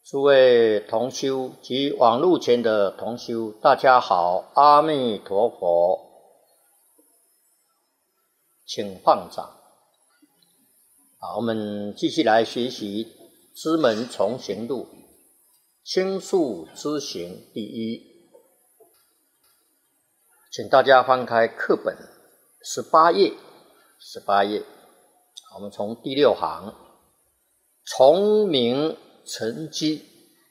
诸位同修及网络前的同修，大家好，阿弥陀佛，请放掌。好，我们继续来学习《知门重行录》，轻述知行第一。请大家翻开课本18页，我们从第6行，从明成机，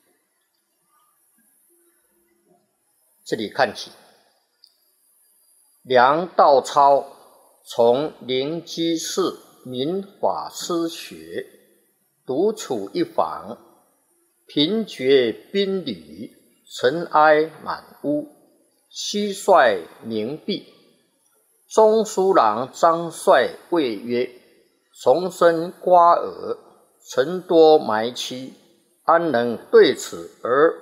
这里看起。梁道超从灵基寺明法师学，独处一房，贫绝宾旅，尘埃满屋，蟋蟀鸣闭。中书郎张帅谓曰：虫声刮耳，尘多埋期，安能对此而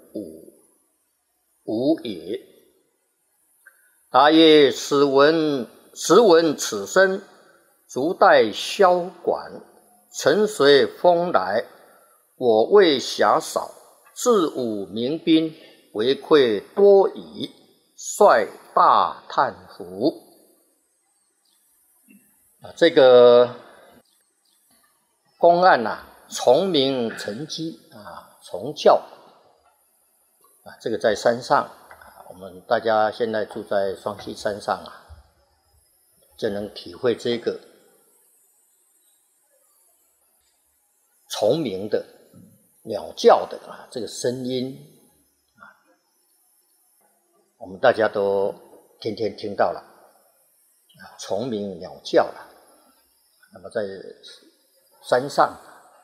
无也？答曰：时闻此声，足待萧管，尘随风来，我为狭少，自武民兵，为愧多矣。率大叹服。这个公案从明成机从教这个在山上我们大家现在住在双溪山上就能体会这个虫鸣的鸟叫的这个声音我们大家都天天听到了虫鸣鸟叫了。那么在山上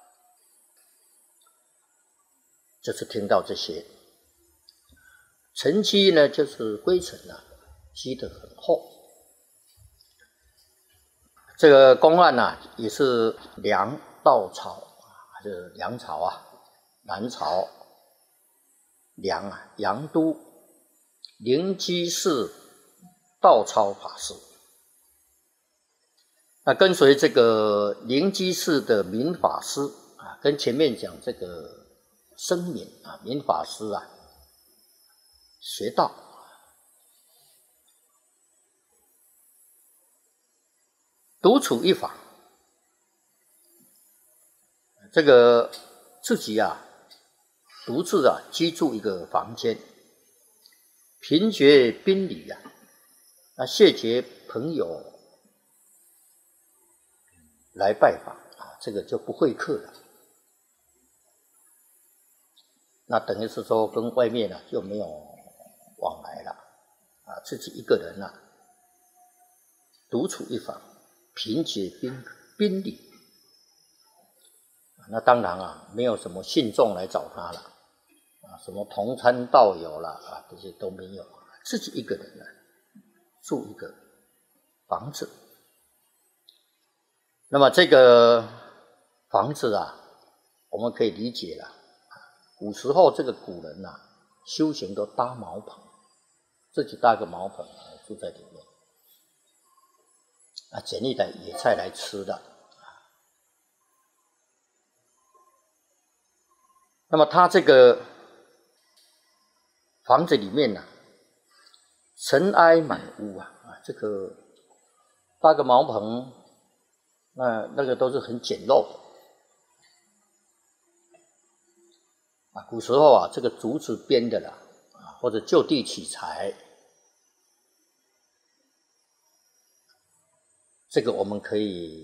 就是听到这些。尘积呢，就是灰尘积得很厚。这个公案也是梁道超就是梁朝南朝杨都灵基寺道超法师。那跟随这个灵基寺的明法师跟前面讲这个声明明法师学道，独处一房，这个自己独自居住一个房间，贫绝宾旅谢绝朋友来拜访这个就不会客了。那等于是说跟外面就没有往来了自己一个人独处一房，贫绝宾旅。那当然没有什么信众来找他了什么同参道友了这些都没有，自己一个人住一个房子。那么这个房子我们可以理解了。古时候这个古人修行都搭茅棚，自己搭个茅棚住在里面捡一点野菜来吃的。那么他这个房子里面尘埃满屋这个搭个茅棚那个都是很简陋的古时候这个竹子编的或者就地取材，这个我们可以